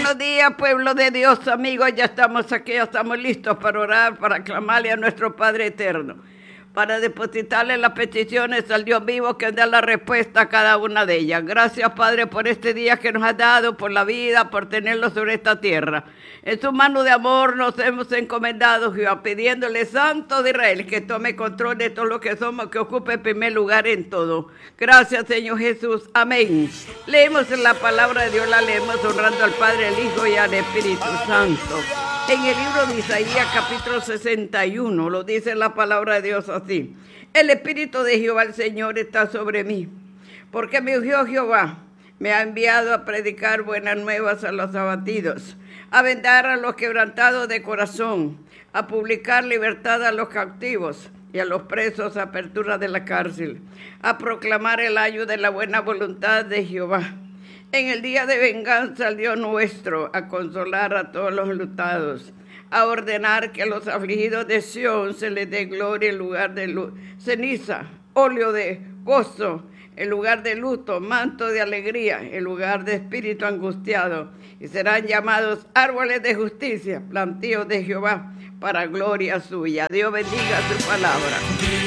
Buenos días, pueblo de Dios, amigos. Ya estamos aquí, ya estamos listos para orar, para clamarle a nuestro Padre Eterno, para depositarle las peticiones al Dios vivo que da la respuesta a cada una de ellas. Gracias, Padre, por este día que nos has dado, por la vida, por tenerlo sobre esta tierra. En su mano de amor nos hemos encomendado, Jehová, pidiéndole, Santo de Israel, que tome control de todo lo que somos, que ocupe el primer lugar en todo. Gracias, Señor Jesús. Amén. Leemos la palabra de Dios, la leemos honrando al Padre, al Hijo y al Espíritu Santo. En el libro de Isaías, capítulo 61, lo dice la palabra de Dios así. El Espíritu de Jehová, el Señor, está sobre mí, porque me ungió Jehová. Me ha enviado a predicar buenas nuevas a los abatidos, a vendar a los quebrantados de corazón, a publicar libertad a los cautivos y a los presos apertura de la cárcel, a proclamar el año de la buena voluntad de Jehová. En el día de venganza al Dios nuestro, a consolar a todos los enlutados, a ordenar que a los afligidos de Sión se les dé gloria en lugar de ceniza, óleo de gozo en lugar de luto, manto de alegría en lugar de espíritu angustiado, y serán llamados árboles de justicia, plantíos de Jehová, para gloria suya. Dios bendiga su palabra.